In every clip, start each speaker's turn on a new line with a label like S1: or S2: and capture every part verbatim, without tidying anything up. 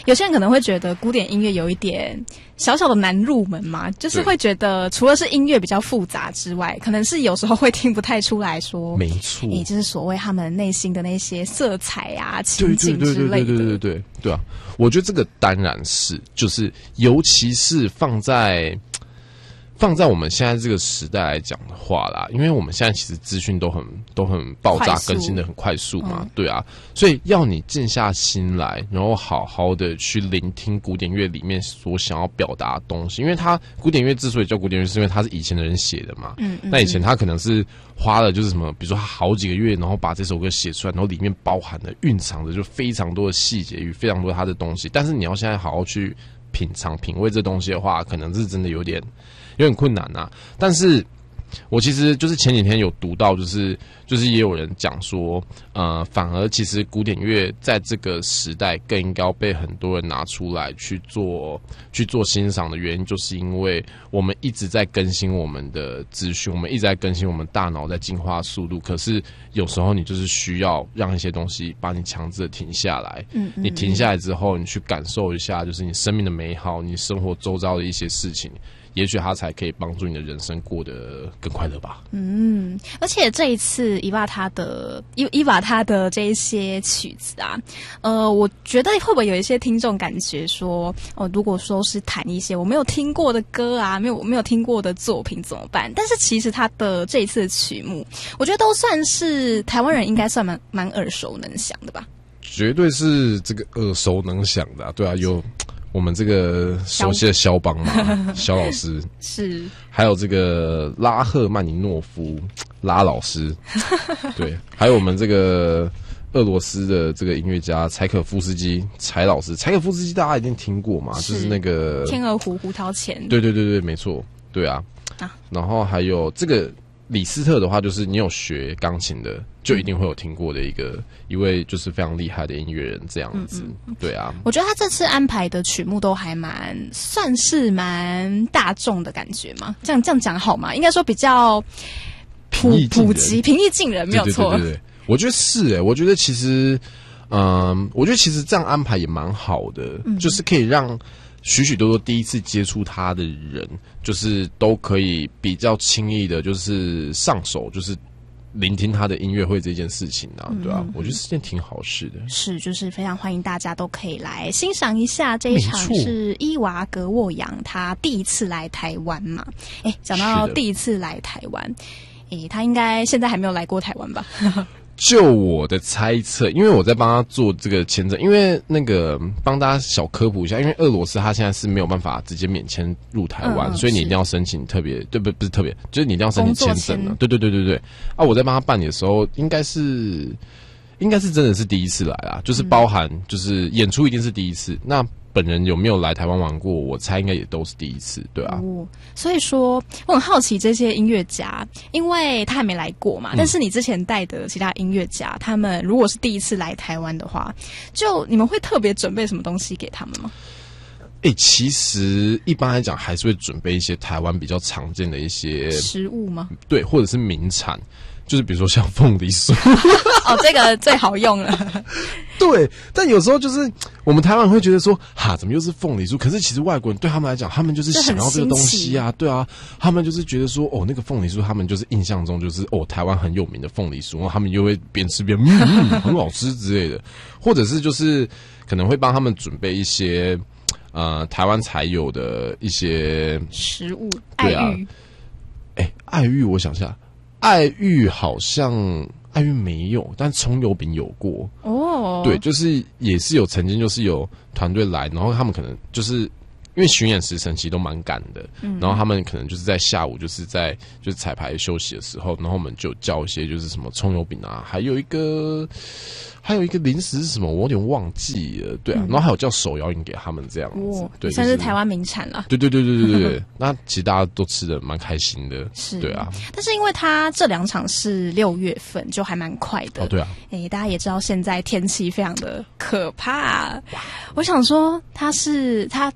S1: 有些人可能会觉得古典音乐有一点小小的难入门嘛，就是会觉得除了是音乐比较复杂之外，可能是有时候会听不太出来说，
S2: 没错，
S1: 也就是所谓他们内心的那些色彩啊、情景之类的。对对对对对对对
S2: 对啊！我觉得这个当然是，就是尤其是放在。放在我们现在这个时代来讲的话啦，因为我们现在其实资讯都很都很爆炸，更新的很快速嘛，嗯、对啊，所以要你静下心来，然后好好的去聆听古典乐里面所想要表达的东西。因为它古典乐之所以叫古典乐，是因为它是以前的人写的嘛，嗯嗯，那以前他可能是花了就是什么，比如说他好几个月，然后把这首歌写出来，然后里面包含的蕴藏的就非常多的细节与非常多他的东西。但是你要现在好好去品尝品味这东西的话，可能是真的有点。有点困难啊，但是我其实就是前几天有读到，就是就是也有人讲说，呃，反而其实古典乐在这个时代更应该要被很多人拿出来去做去做欣赏的原因，就是因为我们一直在更新我们的资讯，我们一直在更新我们大脑在进化速度，可是有时候你就是需要让一些东西把你强制的停下来，嗯嗯，你停下来之后，你去感受一下，就是你生命的美好，你生活周遭的一些事情。也许它才可以帮助你的人生过得更快乐吧。
S1: 嗯，而且这一次伊娃他的伊伊娃他的这一些曲子啊，呃，我觉得会不会有一些听众感觉说，哦，如果说是弹一些我没有听过的歌啊，没有没有听过的作品怎么办？但是其实他的这一次的曲目，我觉得都算是台湾人应该算蛮蛮耳熟能详的吧。
S2: 绝对是这个耳熟能详的、啊，对啊，有。我们这个熟悉的肖邦嘛，肖老师
S1: 是，
S2: 还有这个拉赫曼尼诺夫拉老师，对，还有我们这个俄罗斯的这个音乐家柴可夫斯基柴老师，柴可夫斯基大家一定听过嘛，是就是那个
S1: 天鹅湖胡桃钳，
S2: 对对对对，没错，对啊，啊然后还有这个李斯特的话，就是你有学钢琴的，就一定会有听过的一个、嗯、一位就是非常厉害的音乐人这样子，嗯嗯对啊。
S1: 我觉得他这次安排的曲目都还蛮算是蛮大众的感觉嘛，这样这样讲好吗？应该说比较普普及、平易近人，没有错。
S2: 对对对对对，我觉得是诶、欸，我觉得其实，嗯，我觉得其实这样安排也蛮好的，嗯、就是可以让。许许多多第一次接触他的人，就是都可以比较轻易的，就是上手，就是聆听他的音乐会这件事情啊，对吧、啊？我觉得是件挺好事的。
S1: 是，就是非常欢迎大家都可以来欣赏一下这一场是伊娃格沃扬他第一次来台湾嘛？哎，讲到第一次来台湾，哎，他应该现在还没有来过台湾吧？
S2: 就我的猜测，因为我在帮他做这个签证，因为那个帮大家小科普一下，因为俄罗斯他现在是没有办法直接免签入台湾、嗯，所以你一定要申请特别，对不不是特别，就是你一定要申请签证的。对对对对对。啊，我在帮他办理的时候，应该是应该是真的是第一次来啦，就是包含就是演出一定是第一次，那。本人有没有来台湾玩过？我猜应该也都是第一次，对啊。
S1: 哦、所以说，我很好奇这些音乐家，因为他还没来过嘛。嗯、但是你之前带的其他音乐家，他们如果是第一次来台湾的话，就你们会特别准备什么东西给他们吗？
S2: 哎、欸，其实一般来讲，还是会准备一些台湾比较常见的一些
S1: 食物吗？
S2: 对，或者是名产。就是比如说像凤梨酥
S1: 哦，这个最好用了。
S2: 对，但有时候就是我们台湾人会觉得说，哈，怎么又是凤梨酥？可是其实外国人对他们来讲，他们就是想要这个东西啊，对啊，他们就是觉得说，哦，那个凤梨酥，他们就是印象中就是哦，台湾很有名的凤梨酥，然后他们又会边吃边嗯嗯很好吃之类的，或者是就是可能会帮他们准备一些呃台湾才有的一些
S1: 食物，爱玉，
S2: 哎、欸，爱玉，我想一下。爱玉好像爱玉没有，但葱油饼有过哦。对，就是也是有曾经就是有团队来，然后他们可能就是因为巡演时程其实都蛮赶的、嗯，然后他们可能就是在下午就是在就是彩排休息的时候，然后我们就叫一些就是什么葱油饼啊，还有一个还有一个零食是什么我有点忘记了，对啊，嗯、然后还有叫手摇饮给他们这样子，哦、对，
S1: 算是台湾名产了。
S2: 对对对对对对，那其实大家都吃的蛮开心的，是，对啊。
S1: 但是因为他这两场是六月份，就还蛮快的。
S2: 哦，对啊。
S1: 哎、欸，大家也知道现在天气非常的可怕。我想说，他是他住在俄罗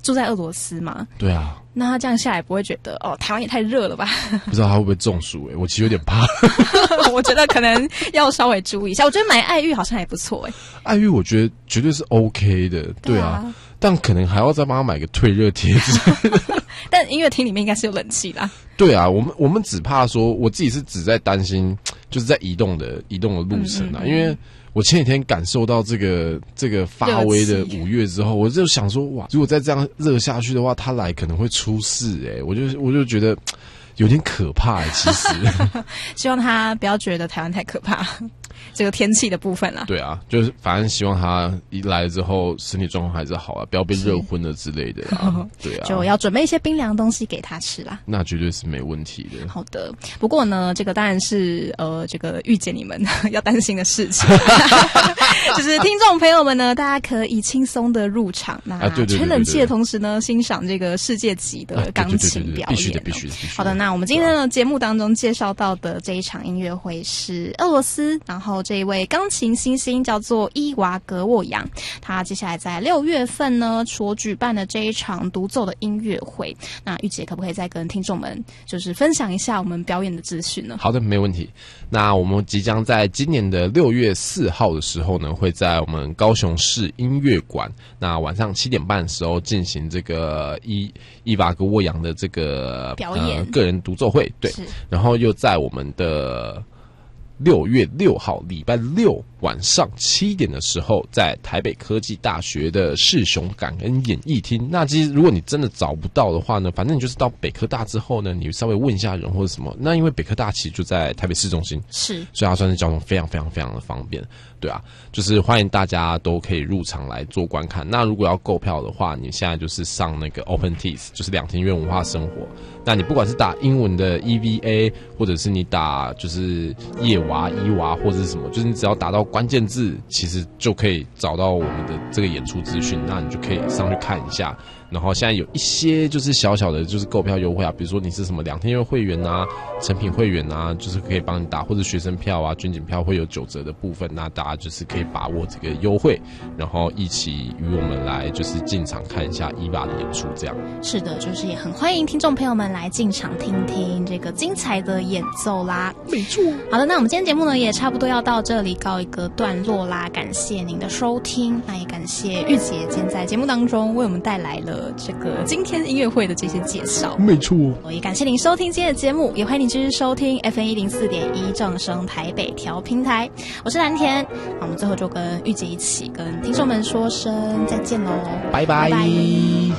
S1: 罗斯嘛。
S2: 对啊。
S1: 那他这样下来不会觉得哦，台湾也太热了吧？
S2: 不知道他会不会中暑诶、欸，我其实有点怕。
S1: 我觉得可能要稍微注意一下。我觉得买爱玉好像还不错诶、欸。
S2: 爱玉我觉得绝对是 OK 的，对啊，对啊，但可能还要再帮他买个退热贴之类的。
S1: 但音乐厅里面应该是有冷气啦。
S2: 对啊，我们我们只怕说，我自己是只在担心，就是在移动的移动的路程啊，嗯嗯嗯，因为我前几天感受到这个这个发威的五月之后，我就想说，哇，如果再这样热下去的话，他来可能会出事诶、欸，我就我就觉得有点可怕诶、欸，其实。
S1: 希望他不要觉得台湾太可怕。这个天气的部分啦，
S2: 对啊，就是反正希望他一来之后身体状况还是好啊，不要被热昏了之类的啦。对啊，
S1: 就要准备一些冰凉的东西给他吃啦。
S2: 那绝对是没问题的。
S1: 好的，不过呢，这个当然是呃，这个预见你们要担心的事情，就是听众朋友们呢，大家可以轻松的入场，那吹冷气的同时呢，欣赏这个世界级的钢琴表演、哦。
S2: 必须的，必须的，必须的。
S1: 好的，那我们今天的节目当中介绍到的这一场音乐会是俄罗斯，然后这一位钢琴新星叫做伊娃格沃扬，他接下来在六月份呢所举办的这一场独奏的音乐会。那玉姐可不可以再跟听众们就是分享一下我们表演的资讯呢？
S2: 好的，没问题。那我们即将在今年的六月四号的时候呢，会在我们高雄市音乐馆，那晚上七点半的时候进行这个伊伊娃格沃扬的这个
S1: 表演、呃、
S2: 个人独奏会。对，然后又在我们的六月六号礼拜六晚上七点的时候，在台北科技大学的世雄感恩演艺厅。那其实如果你真的找不到的话呢，反正你就是到北科大之后呢，你稍微问一下人或者什么。那因为北科大其实就在台北市中心，
S1: 是，
S2: 所以它算是交通非常非常非常的方便。对啊，就是欢迎大家都可以入场来做观看。那如果要购票的话，你现在就是上那个 OpenTix， 就是两厅院文化生活。那你不管是打英文的 E V A， 或者是你打就是夜娃、伊娃或者是什么，就是你只要打到关键字，其实就可以找到我们的这个演出资讯。那你就可以上去看一下。然后现在有一些就是小小的就是购票优惠啊，比如说你是什么两天院会员啊、成品会员啊，就是可以帮你打，或者学生票啊、军警票会有九折的部分，那大家就是可以把握这个优惠，然后一起与我们来就是进场看一下伊娃的演出。这样
S1: 是的，就是也很欢迎听众朋友们来进场听听这个精彩的演奏啦。
S2: 没错。
S1: 好的，那我们今天节目呢也差不多要到这里告一个段落啦，感谢您的收听，那也感谢玉姐今天在节目当中为我们带来了这个今天音乐会的这些介绍。
S2: 没错，
S1: 也感谢您收听今天的节目，也欢迎您继续收听 F M 一零四点一正声台北调平台，我是蓝田。那我们最后就跟玉姐一起跟听众们说声再见喽，
S2: 拜拜。拜拜。